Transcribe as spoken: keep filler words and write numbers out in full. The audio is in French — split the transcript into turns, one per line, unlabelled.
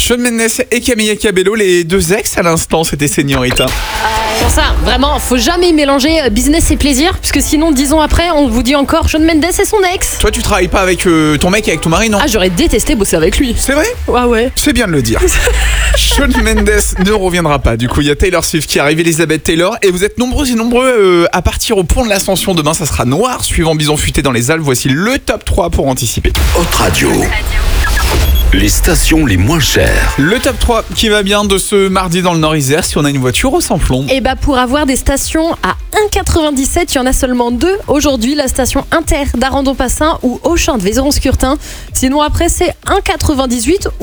Shawn Mendes et Camila Cabello, les deux ex à l'instant, c'était Señorita.
Pour ça, vraiment, faut jamais mélanger business et plaisir, puisque sinon, dix ans après, on vous dit encore Shawn Mendes et son ex.
Toi, tu travailles pas avec euh, ton mec et avec ton mari, non?
Ah, j'aurais détesté bosser avec lui.
C'est vrai?
Ouais, ouais.
C'est bien de le dire. Shawn Mendes ne reviendra pas. Du coup, il y a Taylor Swift qui arrive, Elizabeth Taylor, et vous êtes nombreux et nombreux euh, à partir au pont de l'Ascension. Demain, ça sera noir, suivant Bison Futé dans les Alpes. Voici le top trois pour anticiper.
Haute Radio. Les stations les moins chères.
Le top trois qui va bien de ce mardi dans le Nord-Isère, si on a une voiture au samplon.
Et bah pour avoir des stations à un virgule quatre-vingt-dix-sept, il y en a seulement deux aujourd'hui, la station Inter d'Arandon-Passin ou Auchin de Vézeron-Scurtin. Sinon après c'est un virgule quatre-vingt-dix-huit